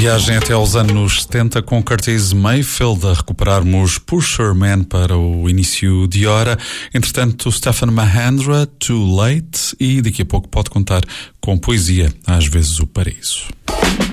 Viagem até aos anos 70 com Curtis Mayfield, a recuperarmos Pusher Man para o início de hora. Entretanto, Stephen Mahandra, Too Late, e daqui a pouco pode contar com poesia, às vezes o paraíso.